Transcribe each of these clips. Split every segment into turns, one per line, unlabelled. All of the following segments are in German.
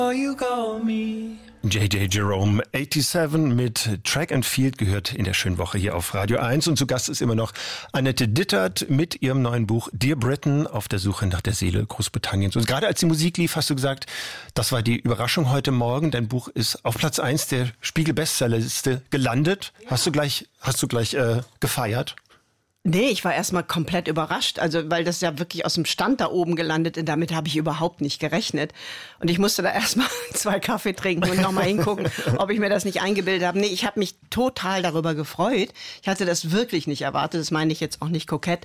J.J. Jerome, 87 mit Track and Field gehört in der schönen Woche hier auf Radio 1. Und zu Gast ist immer noch Annette Dittert mit ihrem neuen Buch Dear Britain, auf der Suche nach der Seele Großbritanniens. Und gerade als die Musik lief, hast du gesagt, das war die Überraschung heute Morgen. Dein Buch ist auf Platz 1 der Spiegel-Bestsellerliste gelandet. Ja. Hast du gleich gefeiert?
Nee, ich war erstmal komplett überrascht, also weil das ja wirklich aus dem Stand da oben gelandet ist, damit habe ich überhaupt nicht gerechnet. Und ich musste da erstmal 2 Kaffee trinken und nochmal hingucken, ob ich mir das nicht eingebildet habe. Nee, ich habe mich total darüber gefreut. Ich hatte das wirklich nicht erwartet, das meine ich jetzt auch nicht kokett,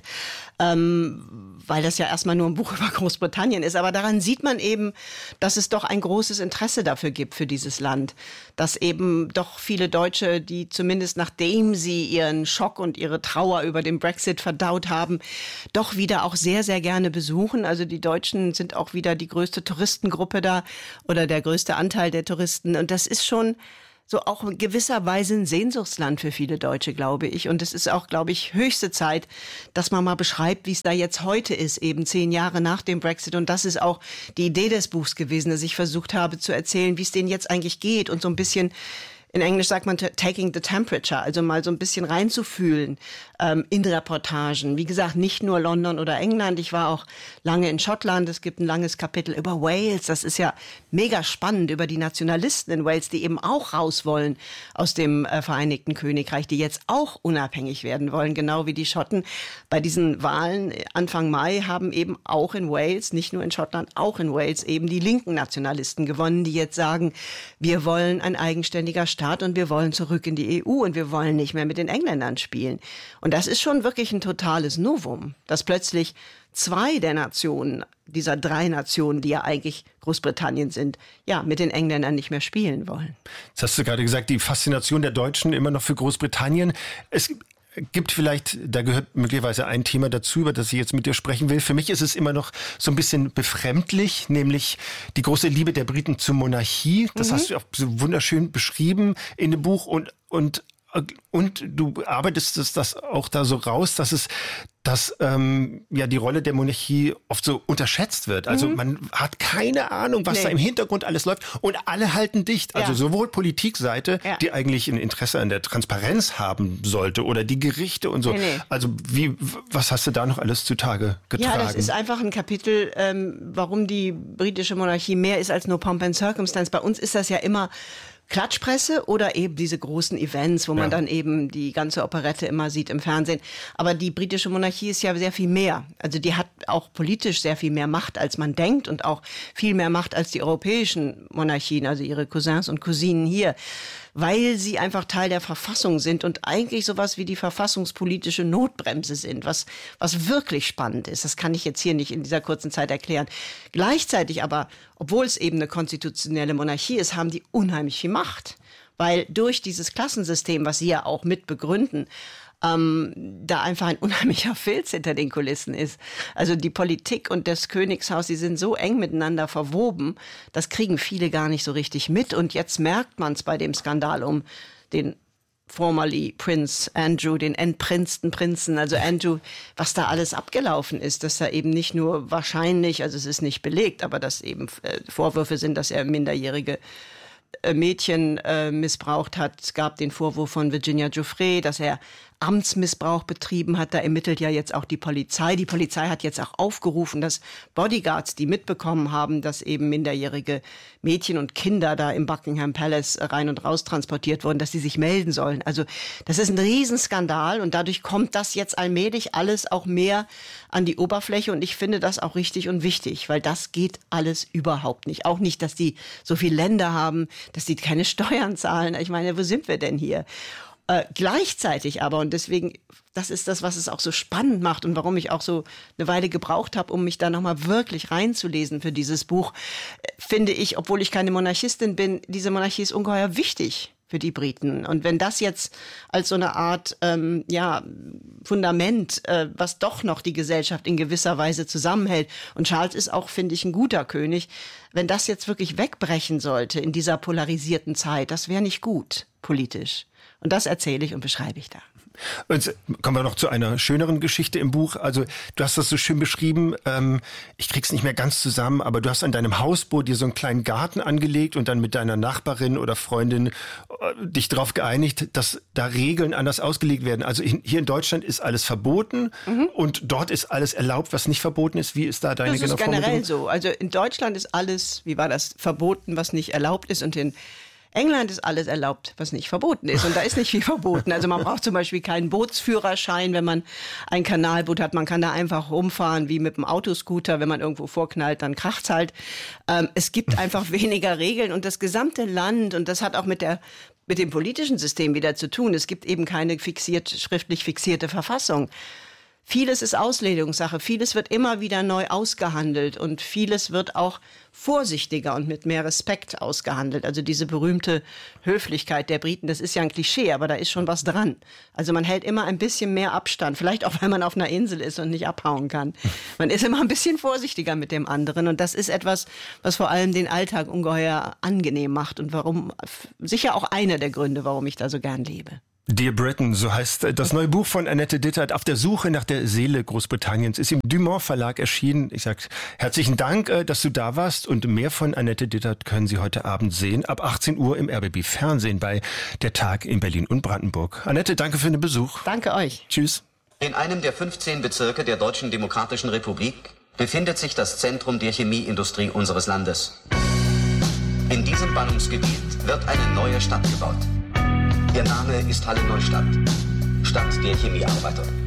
weil das ja erstmal nur ein Buch über Großbritannien ist. Aber daran sieht man eben, dass es doch ein großes Interesse dafür gibt, für dieses Land. Dass eben doch viele Deutsche, die zumindest nachdem sie ihren Schock und ihre Trauer über den Brexit verdaut haben, doch wieder auch sehr, sehr gerne besuchen. Also die Deutschen sind auch wieder die größte Touristengruppe da oder der größte Anteil der Touristen. Und das ist schon so auch in gewisser Weise ein Sehnsuchtsland für viele Deutsche, glaube ich. Und es ist auch, glaube ich, höchste Zeit, dass man mal beschreibt, wie es da jetzt heute ist, eben 10 Jahre nach dem Brexit. Und das ist auch die Idee des Buchs gewesen, dass ich versucht habe zu erzählen, wie es denen jetzt eigentlich geht und so ein bisschen, in Englisch sagt man taking the temperature, also mal so ein bisschen reinzufühlen in Reportagen. Wie gesagt, nicht nur London oder England. Ich war auch lange in Schottland. Es gibt ein langes Kapitel über Wales. Das ist ja mega spannend, über die Nationalisten in Wales, die eben auch raus wollen aus dem Vereinigten Königreich, die jetzt auch unabhängig werden wollen, genau wie die Schotten. Bei diesen Wahlen Anfang Mai haben eben auch in Wales, nicht nur in Schottland, auch in Wales eben die linken Nationalisten gewonnen, die jetzt sagen, wir wollen ein eigenständiger Staat und wir wollen zurück in die EU und wir wollen nicht mehr mit den Engländern spielen. Und das ist schon wirklich ein totales Novum, dass plötzlich 2 der Nationen, dieser 3 Nationen, die ja eigentlich Großbritannien sind, ja, mit den Engländern nicht mehr spielen wollen.
Jetzt hast du gerade gesagt, die Faszination der Deutschen immer noch für Großbritannien. Es gibt vielleicht, da gehört möglicherweise ein Thema dazu, über das ich jetzt mit dir sprechen will. Für mich ist es immer noch so ein bisschen befremdlich, nämlich die große Liebe der Briten zur Monarchie. Das hast du auch so wunderschön beschrieben in dem Buch und du arbeitest das auch da so raus, dass die Rolle der Monarchie oft so unterschätzt wird. Also man hat keine Ahnung, was da im Hintergrund alles läuft und alle halten dicht. Also sowohl Politikseite, die eigentlich ein Interesse an der Transparenz haben sollte oder die Gerichte und so. Also was hast du da noch alles zutage getragen? Ja,
das ist einfach ein Kapitel, warum die britische Monarchie mehr ist als nur Pomp and Circumstance. Bei uns ist das ja immer Klatschpresse oder eben diese großen Events, wo man dann eben die ganze Operette immer sieht im Fernsehen. Aber die britische Monarchie ist ja sehr viel mehr. Also die hat auch politisch sehr viel mehr Macht, als man denkt und auch viel mehr Macht als die europäischen Monarchien, also ihre Cousins und Cousinen hier, weil sie einfach Teil der Verfassung sind und eigentlich sowas wie die verfassungspolitische Notbremse sind, was wirklich spannend ist. Das kann ich jetzt hier nicht in dieser kurzen Zeit erklären. Gleichzeitig aber, obwohl es eben eine konstitutionelle Monarchie ist, haben die unheimlich viel Macht, weil durch dieses Klassensystem, was sie ja auch mit begründen, da einfach ein unheimlicher Filz hinter den Kulissen ist. Also die Politik und das Königshaus, die sind so eng miteinander verwoben, das kriegen viele gar nicht so richtig mit. Und jetzt merkt man es bei dem Skandal um den formerly Prince Andrew, den entprinzten Prinzen, also Andrew, was da alles abgelaufen ist, dass er eben nicht nur wahrscheinlich, also es ist nicht belegt, aber dass eben Vorwürfe sind, dass er minderjährige Mädchen missbraucht hat. Es gab den Vorwurf von Virginia Giuffre, dass er Amtsmissbrauch betrieben hat. Da ermittelt ja jetzt auch die Polizei. Die Polizei hat jetzt auch aufgerufen, dass Bodyguards, die mitbekommen haben, dass eben minderjährige Mädchen und Kinder da im Buckingham Palace rein und raus transportiert wurden, dass sie sich melden sollen. Also das ist ein Riesenskandal und dadurch kommt das jetzt allmählich alles auch mehr an die Oberfläche und ich finde das auch richtig und wichtig, weil das geht alles überhaupt nicht. Auch nicht, dass die so viele Länder haben, dass die keine Steuern zahlen. Ich meine, wo sind wir denn hier? Gleichzeitig aber, und deswegen, das ist das, was es auch so spannend macht und warum ich auch so eine Weile gebraucht habe, um mich da nochmal wirklich reinzulesen für dieses Buch, finde ich, obwohl ich keine Monarchistin bin, diese Monarchie ist ungeheuer wichtig für die Briten. Und wenn das jetzt als so eine Art Fundament, was doch noch die Gesellschaft in gewisser Weise zusammenhält, und Charles ist auch, finde ich, ein guter König, wenn das jetzt wirklich wegbrechen sollte in dieser polarisierten Zeit, das wäre nicht gut politisch. Und das erzähle ich und beschreibe ich da.
Und kommen wir noch zu einer schöneren Geschichte im Buch. Also du hast das so schön beschrieben, ich krieg's nicht mehr ganz zusammen, aber du hast an deinem Hausboot dir so einen kleinen Garten angelegt und dann mit deiner Nachbarin oder Freundin dich darauf geeinigt, dass da Regeln anders ausgelegt werden. Also hier in Deutschland ist alles verboten und dort ist alles erlaubt, was nicht verboten ist. Wie ist da deine genaue Formulierung?
Das ist generell so. Also in Deutschland ist alles, wie war das, verboten, was nicht erlaubt ist, und in England ist alles erlaubt, was nicht verboten ist. Und da ist nicht viel verboten. Also man braucht zum Beispiel keinen Bootsführerschein, wenn man ein Kanalboot hat. Man kann da einfach rumfahren wie mit einem Autoscooter. Wenn man irgendwo vorknallt, dann kracht's halt. Es gibt einfach weniger Regeln. Und das gesamte Land, und das hat auch mit dem politischen System wieder zu tun. Es gibt eben keine schriftlich fixierte Verfassung. Vieles ist Auslegungssache, vieles wird immer wieder neu ausgehandelt und vieles wird auch vorsichtiger und mit mehr Respekt ausgehandelt. Also diese berühmte Höflichkeit der Briten, das ist ja ein Klischee, aber da ist schon was dran. Also man hält immer ein bisschen mehr Abstand, vielleicht auch, weil man auf einer Insel ist und nicht abhauen kann. Man ist immer ein bisschen vorsichtiger mit dem anderen, und das ist etwas, was vor allem den Alltag ungeheuer angenehm macht und sicher auch einer der Gründe, warum ich da so gern lebe.
Dear Britain, so heißt das neue Buch von Annette Dittert. Auf der Suche nach der Seele Großbritanniens ist im Dumont Verlag erschienen. Ich sage herzlichen Dank, dass du da warst, und mehr von Annette Dittert können Sie heute Abend sehen, ab 18 Uhr im RBB Fernsehen bei Der Tag in Berlin und Brandenburg. Annette, danke für den Besuch.
Danke euch.
Tschüss.
In einem der 15 Bezirke der Deutschen Demokratischen Republik befindet sich das Zentrum der Chemieindustrie unseres Landes. In diesem Ballungsgebiet wird eine neue Stadt gebaut. Ihr Name ist Halle Neustadt, Stadt der Chemiearbeiter.